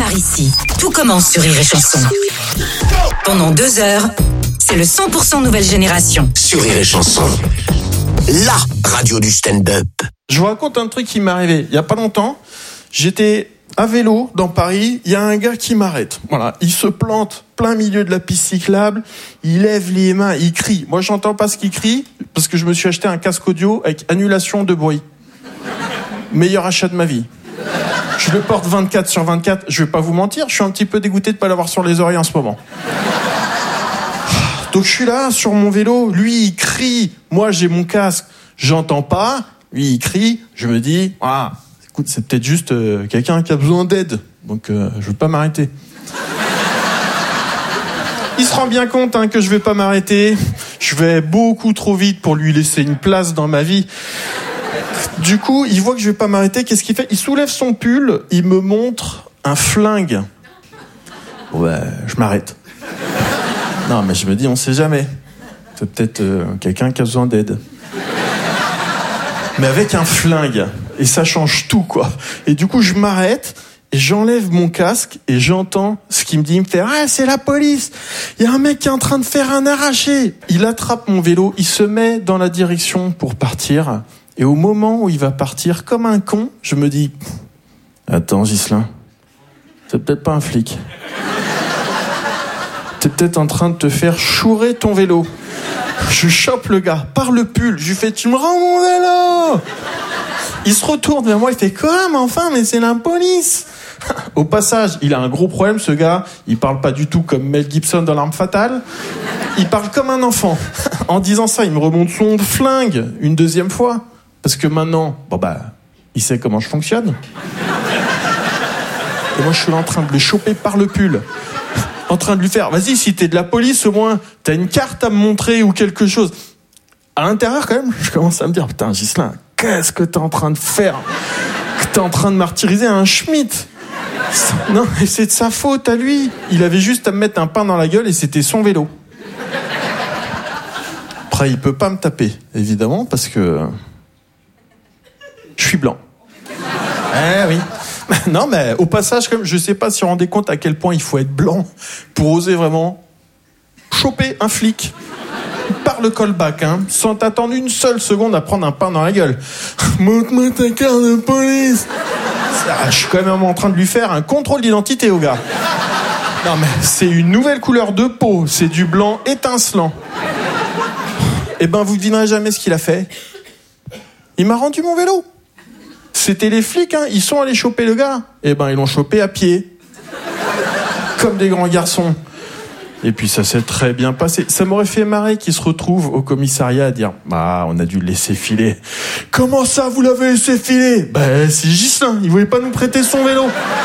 par ici. Tout commence sur Rire et Chanson. Pendant 2 heures, c'est le 100% nouvelle génération. Sur Rire et Chanson, la radio du stand-up. Je vous raconte un truc qui m'est arrivé il y a pas longtemps. J'étais à vélo dans Paris, il y a un gars qui m'arrête. Voilà, il se plante plein milieu de la piste cyclable, il lève les mains, il crie. Moi, j'entends pas ce qu'il crie parce que je me suis acheté un casque audio avec annulation de bruit. Meilleur achat de ma vie. Je le porte 24/24, je vais pas vous mentir, je suis un petit peu dégoûté de pas l'avoir sur les oreilles en ce moment. Donc je suis là sur mon vélo, lui il crie, moi j'ai mon casque, j'entends pas, lui il crie, je me dis écoute, c'est peut-être juste quelqu'un qui a besoin d'aide, donc je veux pas m'arrêter. Il se rend bien compte que je vais pas m'arrêter, je vais beaucoup trop vite pour lui laisser une place dans ma vie. Du coup, il voit que je vais pas m'arrêter, qu'est-ce qu'il fait ? Il soulève son pull, il me montre un flingue. Ouais, je m'arrête. Non, mais je me dis, on sait jamais. C'est peut-être quelqu'un qui a besoin d'aide. Mais avec un flingue, et ça change tout, quoi. Et du coup, je m'arrête, et j'enlève mon casque, et j'entends ce qu'il me dit. Il me fait « Ah, c'est la police ! Il y a un mec qui est en train de faire un arraché !» Il attrape mon vélo, il se met dans la direction pour partir. Et au moment où il va partir, comme un con, je me dis « Attends, Ghislain, c'est peut-être pas un flic. T'es peut-être en train de te faire chourer ton vélo. » Je chope le gars par le pull, je lui fais « Tu me rends mon vélo !» Il se retourne vers moi, il fait « Quoi, mais enfin, mais c'est la police !» Au passage, il a un gros problème, ce gars. Il parle pas du tout comme Mel Gibson dans L'Arme Fatale. Il parle comme un enfant. En disant ça, il me remonte son flingue une deuxième fois. Parce que maintenant, il sait comment je fonctionne. Et moi, je suis là en train de le choper par le pull. En train de lui faire, vas-y, si t'es de la police, au moins, t'as une carte à me montrer ou quelque chose. À l'intérieur, quand même, je commence à me dire, putain, Ghislain, qu'est-ce que t'es en train de faire ? Que t'es en train de martyriser un Schmitt. Non, et c'est de sa faute à lui. Il avait juste à me mettre un pain dans la gueule et c'était son vélo. Après, il peut pas me taper, évidemment, parce que je suis blanc. Eh oui. Non, mais au passage, comme je sais pas si vous vous rendez compte à quel point il faut être blanc pour oser vraiment choper un flic par le callback, sans t'attendre une seule seconde à prendre un pain dans la gueule. Montre-moi ta carte de police. Je suis quand même en train de lui faire un contrôle d'identité au gars. Non, mais c'est une nouvelle couleur de peau, c'est du blanc étincelant. Eh ben, vous ne devinerez jamais ce qu'il a fait. Il m'a rendu mon vélo. C'était les flics, ils sont allés choper le gars. Eh ben, ils l'ont chopé à pied. Comme des grands garçons. Et puis ça s'est très bien passé. Ça m'aurait fait marrer qu'il se retrouve au commissariat à dire « on a dû le laisser filer. » « Comment ça, vous l'avez laissé filer ?»« C'est Ghislain, il voulait pas nous prêter son vélo. »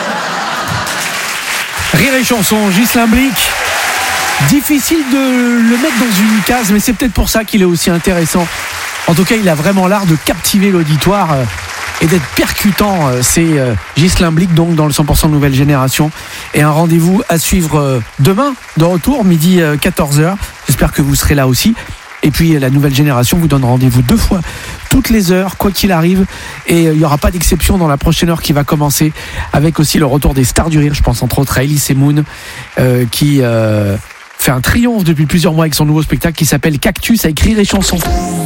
Rire et Chanson, Ghislain Blic. Difficile de le mettre dans une case, mais c'est peut-être pour ça qu'il est aussi intéressant. En tout cas, il a vraiment l'art de captiver l'auditoire et d'être percutant. C'est Ghislain Blic, donc dans le 100% Nouvelle Génération. Et un rendez-vous à suivre demain, de retour, midi 14h. J'espère que vous serez là aussi. Et puis la Nouvelle Génération vous donne rendez-vous 2 fois, toutes les heures, quoi qu'il arrive. Et il n'y aura pas d'exception dans la prochaine heure qui va commencer, avec aussi le retour des stars du rire. Je pense entre autres à Elise Moon, qui fait un triomphe depuis plusieurs mois avec son nouveau spectacle qui s'appelle Cactus, avec Rire et Chanson.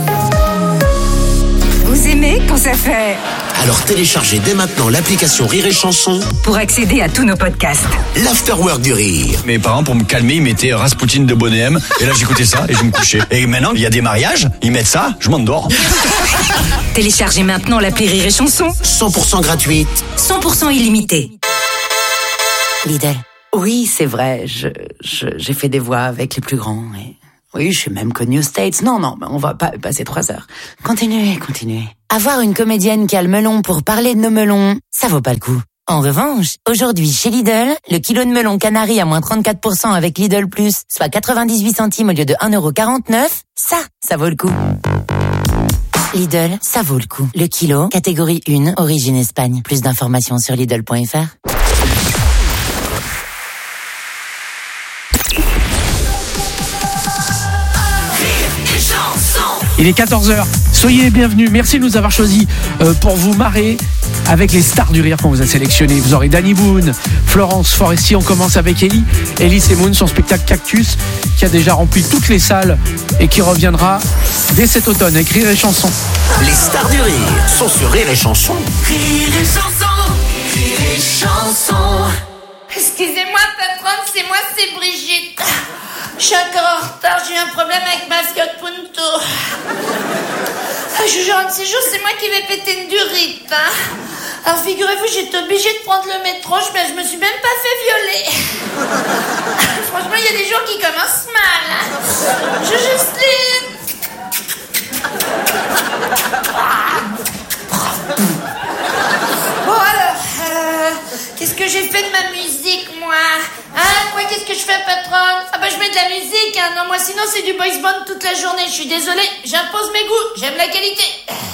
Vous aimez quand ça fait... Alors téléchargez dès maintenant l'application Rire et Chanson pour accéder à tous nos podcasts. L'Afterwork du Rire. Mes parents, pour me calmer, ils mettaient Rasputin de Bonnet M. Et là, j'écoutais ça et je me couchais. Et maintenant, il y a des mariages, ils mettent ça, je m'endors. Téléchargez maintenant l'appli Rire et Chanson. 100% gratuite. 100% illimitée. Lidl. Oui, c'est vrai, j'ai fait des voix avec les plus grands. Et... oui, je suis même connue aux States. Non, on va pas passer 3 heures. Continuez. Avoir une comédienne qui a le melon pour parler de nos melons, ça vaut pas le coup. En revanche, aujourd'hui, chez Lidl, le kilo de melon Canary à moins 34% avec Lidl Plus, soit 98 centimes au lieu de 1,49€, ça vaut le coup. Lidl, ça vaut le coup. Le kilo, catégorie 1, origine Espagne. Plus d'informations sur Lidl.fr. Chanson. Il est 14h. Soyez les bienvenus. Merci de nous avoir choisis pour vous marrer avec les stars du rire qu'on vous a sélectionnés. Vous aurez Danny Boone, Florence Foresti. On commence avec Ellie. Ellie Semoun, son spectacle Cactus, qui a déjà rempli toutes les salles et qui reviendra dès cet automne avec Rire et Chanson. Les stars du rire sont sur Rire et Chanson. Rire et Chanson, Rire et Chanson. Excusez-moi, patronne, c'est moi, c'est Brigitte. Je suis encore en retard, j'ai eu un problème avec ma Fiat Punto. Je vous jure, un de ces jours, c'est moi qui vais péter une durite. Alors figurez-vous, j'étais obligée de prendre le métro, je me suis même pas fait violer. Franchement, il y a des jours qui commencent mal. Jocelyne. Bon alors, qu'est-ce que j'ai fait de ma musique, moi? Quoi, qu'est-ce que je fais, patronne? Je mets de la musique, Non, moi, sinon, c'est du boys band toute la journée. Je suis désolée, j'impose mes goûts, j'aime la qualité.